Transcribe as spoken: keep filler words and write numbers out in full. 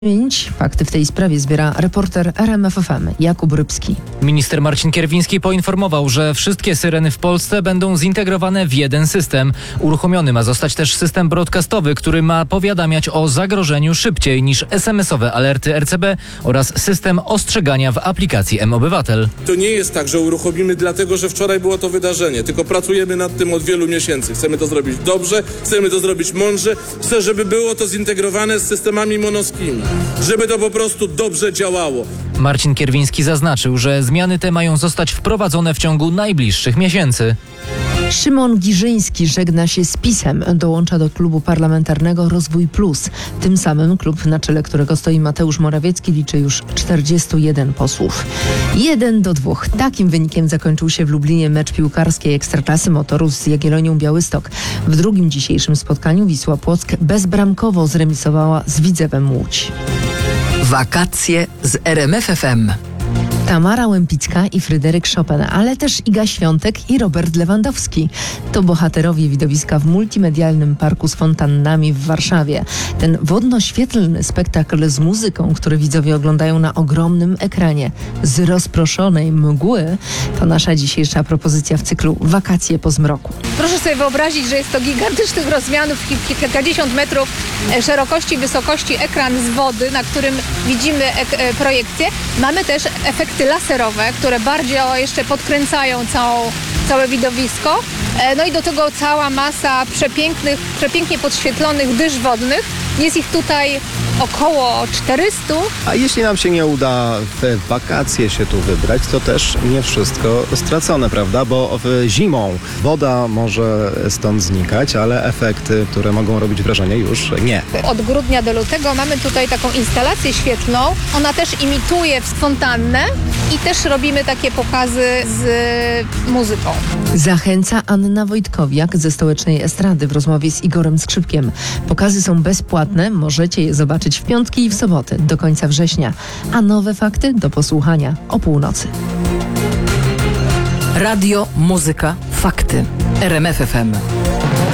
Fakty w tej sprawie zbiera reporter R M F F M Jakub Rybski. Minister Marcin Kierwiński poinformował, że wszystkie syreny w Polsce będą zintegrowane w jeden system. Uruchomiony ma zostać też system broadcastowy, który ma powiadamiać o zagrożeniu szybciej niż es em es owe alerty R C B oraz system ostrzegania w aplikacji M-Obywatel. To nie jest tak, że uruchomimy dlatego, że wczoraj było to wydarzenie, tylko pracujemy nad tym od wielu miesięcy. Chcemy to zrobić dobrze, chcemy to zrobić mądrze, chcę, żeby było to zintegrowane z systemami monoskimi, żeby to po prostu dobrze działało. Marcin Kierwiński zaznaczył, że zmiany te mają zostać wprowadzone w ciągu najbliższych miesięcy. Szymon Giżyński żegna się z PiS-em, dołącza do klubu parlamentarnego Rozwój Plus. Tym samym klub, na czele którego stoi Mateusz Morawiecki, liczy już czterdziestu jeden posłów. Jeden do dwóch. Takim wynikiem zakończył się w Lublinie mecz piłkarskiej Ekstraklasy Motoru z Jagiellonią Białystok. W drugim dzisiejszym spotkaniu Wisła Płock bezbramkowo zremisowała z Widzewem Łódź. Wakacje z R M F F M. Tamara Łępicka i Fryderyk Chopin, ale też Iga Świątek i Robert Lewandowski. To bohaterowie widowiska w multimedialnym parku z fontannami w Warszawie. Ten wodno-świetlny spektakl z muzyką, który widzowie oglądają na ogromnym ekranie z rozproszonej mgły, to nasza dzisiejsza propozycja w cyklu Wakacje po zmroku. Proszę sobie wyobrazić, że jest to gigantycznych rozmiarów, kilkadziesiąt metrów szerokości i wysokości ekran z wody, na którym widzimy ek- projekcję. Mamy też efekty laserowe, które bardziej jeszcze podkręcają całą, całe widowisko. No i do tego cała masa przepięknych, przepięknie podświetlonych dysz wodnych. Jest ich tutaj około czterystu. A jeśli nam się nie uda w wakacje się tu wybrać, to też nie wszystko stracone, prawda? Bo w zimą woda może stąd znikać, ale efekty, które mogą robić wrażenie, już nie. Od grudnia do lutego mamy tutaj taką instalację świetlną. Ona też imituje fontannę i też robimy takie pokazy z muzyką. Zachęca Anna Wojtkowiak ze Stołecznej Estrady w rozmowie z Igorem Skrzypkiem. Pokazy są bezpłatne, możecie je zobaczyć w piątki i w soboty do końca września, a nowe fakty do posłuchania o północy. Radio, muzyka, fakty. R M F F M.